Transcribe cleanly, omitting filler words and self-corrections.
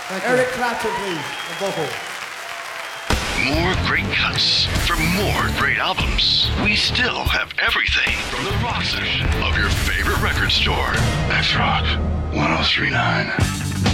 Eric Clapton, please, on vocal. More great cuts for more great albums. We still have everything from the rock section of your favorite record store. X Rock 1039.